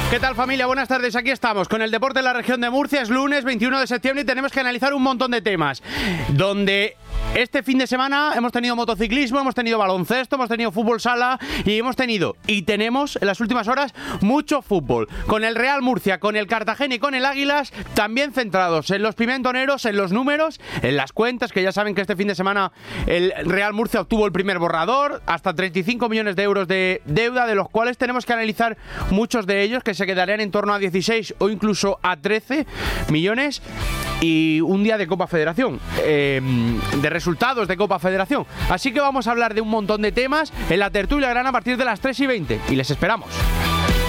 ¿Qué tal, familia? Buenas tardes, aquí estamos con el deporte en la región de Murcia. Es lunes 21 de septiembre y tenemos que analizar un montón de temas, donde este fin de semana hemos tenido motociclismo, hemos tenido baloncesto, hemos tenido fútbol sala y tenemos en las últimas horas mucho fútbol, con el Real Murcia, con el Cartagena y con el Águilas, también centrados en los pimentoneros, en los números, en las cuentas, que ya saben que este fin de semana el Real Murcia obtuvo el primer borrador, hasta 35 millones de euros de deuda, de los cuales tenemos que analizar muchos de ellos, que se quedarían en torno a 16 o incluso a 13 millones, y un día de Copa Federación, de resultados de Copa Federación. Así que vamos a hablar de un montón de temas en la tertulia gran a partir de las 3:20 y les esperamos.